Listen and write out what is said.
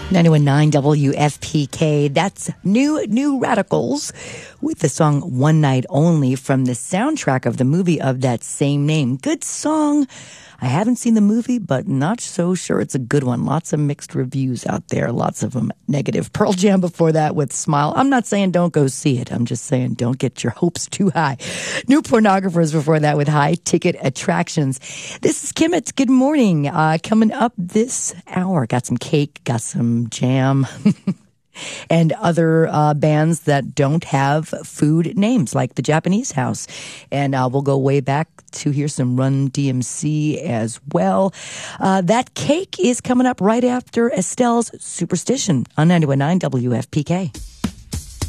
91.9 WFPK. That's New Radicals with the song One Night Only from the soundtrack of the movie of that same name. Good song. I haven't seen the movie, but not so sure it's a good one. Lots of mixed reviews out there. Lots of them negative. Pearl Jam before that with Smile. I'm not saying don't go see it. I'm just saying don't get your hopes too high. New Pornographers before that with High Ticket Attractions. This is Kimmett. Good morning. Coming up this hour. Got some cake, got some jam. And other bands that don't have food names, like the Japanese House. And we'll go way back to hear some Run DMC as well. That cake is coming up right after Estelle's Superstition on 91.9 WFPK.